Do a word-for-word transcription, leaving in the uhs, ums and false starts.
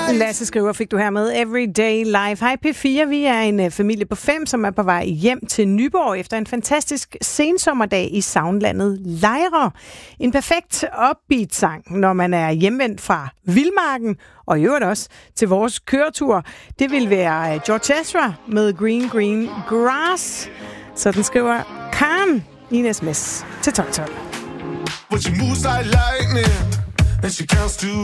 Lasse skriver, fik du her med Everyday Life. Hej P fire, vi er en familie på fem, som er på vej hjem til Nyborg efter en fantastisk sensommerdag i Soundlandet Lejre. En perfekt upbeat-sang, når man er hjemvendt fra Vildmarken, og i øvrigt også til vores køretur. Det vil være George Ezra med Green Green Grass. Så den skriver Karen i en sms til tolv tolv. But she moves like lightning, and she counts to